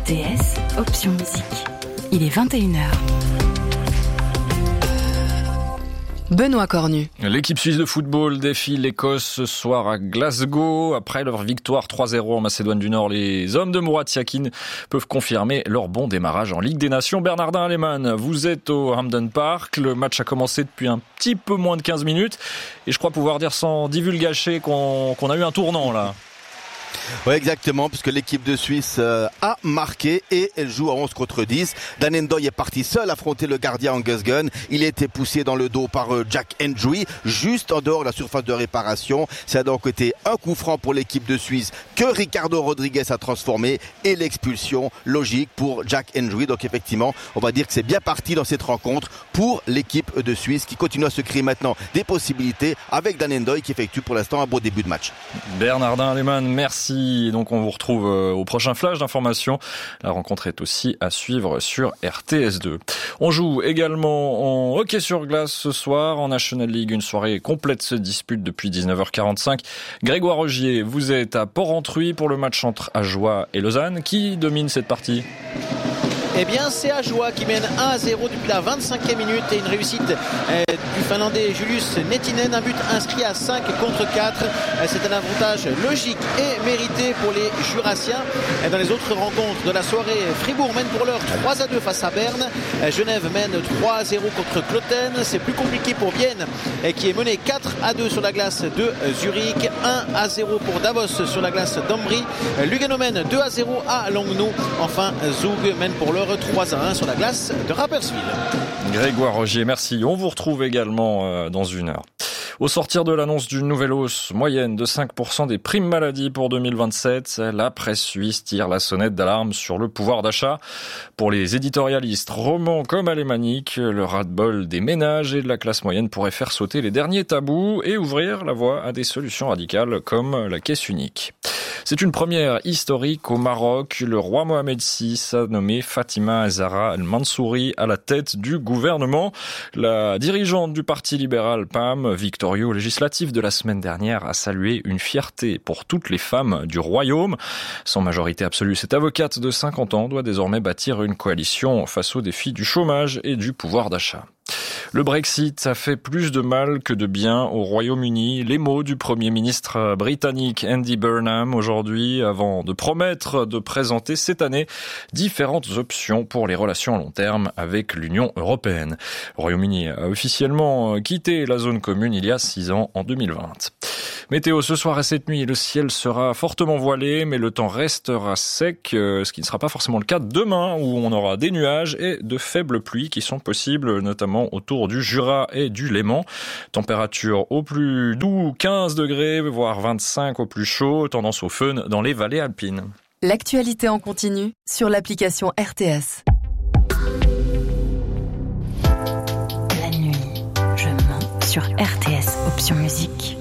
RTS, option musique. Il est 21h. Benoît Cornu. L'équipe suisse de football défie l'Écosse ce soir à Glasgow. Après leur victoire 3-0 en Macédoine du Nord, les hommes de Murat Yakin peuvent confirmer leur bon démarrage en Ligue des Nations. Bernardin Aleman, vous êtes au Hampden Park. Le match a commencé depuis un petit peu moins de 15 minutes. Et je crois pouvoir dire sans divulgacher qu'on a eu un tournant là. Oui, exactement, puisque l'équipe de Suisse a marqué et elle joue à 11 contre 10. Dan N'Doye est parti seul affronter le gardien Angus Gunn. Il a été poussé dans le dos par Jack Hendry, juste en dehors de la surface de réparation. Ça a donc été un coup franc pour l'équipe de Suisse que Ricardo Rodriguez a transformé et l'expulsion logique pour Jack Hendry. Donc effectivement, on va dire que c'est bien parti dans cette rencontre pour l'équipe de Suisse qui continue à se créer maintenant des possibilités avec Dan N'Doye qui effectue pour l'instant un beau début de match. Bernardin Aleman, merci. Donc on vous retrouve au prochain flash d'information. La rencontre est aussi à suivre sur RTS2. On joue également en hockey sur glace ce soir en National League. Une soirée complète se dispute depuis 19h45. Grégoire Rogier, vous êtes à Porrentruy pour le match entre Ajoie et Lausanne. Qui domine cette partie ? Eh bien, c'est Ajoie qui mène 1-0 depuis la 25e minute et une réussite du Finlandais Julius Nettinen, un but inscrit à 5 contre 4. C'est un avantage logique et mérité pour les Jurassiens. Dans les autres rencontres de la soirée, Fribourg mène pour l'heure 3-2 face à Berne. Genève mène 3-0 contre Cloten. C'est plus compliqué pour Vienne qui est mené 4-2 sur la glace de Zurich, 1-0 pour Davos sur la glace d'Ambry. Lugano mène 2-0 à Langnau. Enfin, Zug mène pour l'heure 3-1 sur la glace de Rapperswil. Grégoire Rogier, merci. On vous retrouve également dans une heure. Au sortir de l'annonce d'une nouvelle hausse moyenne de 5% des primes maladie pour 2027, la presse suisse tire la sonnette d'alarme sur le pouvoir d'achat. Pour les éditorialistes romans comme alémaniques, le ras-de-bol des ménages et de la classe moyenne pourrait faire sauter les derniers tabous et ouvrir la voie à des solutions radicales comme la caisse unique. C'est une première historique au Maroc. Le roi Mohamed VI a nommé Fatima Zahra al-Mansouri à la tête du gouvernement. La dirigeante du parti libéral PAM, victorieux aux législatives de la semaine dernière, a salué une fierté pour toutes les femmes du royaume. Sans majorité absolue, cette avocate de 50 ans doit désormais bâtir une coalition face aux défis du chômage et du pouvoir d'achat. Le Brexit a fait plus de mal que de bien au Royaume-Uni. Les mots du Premier ministre britannique Andy Burnham aujourd'hui, avant de promettre de présenter cette année différentes options pour les relations à long terme avec l'Union européenne. Le Royaume-Uni a officiellement quitté la zone commune il y a 6 ans, en 2020. Météo, ce soir et cette nuit, le ciel sera fortement voilé, mais le temps restera sec, ce qui ne sera pas forcément le cas demain, où on aura des nuages et de faibles pluies qui sont possibles, notamment autour du Jura et du Léman. Température au plus doux, 15 degrés, voire 25 au plus chaud, tendance au fun dans les vallées alpines. L'actualité en continu sur l'application RTS. La nuit, je mens sur RTS, option musique.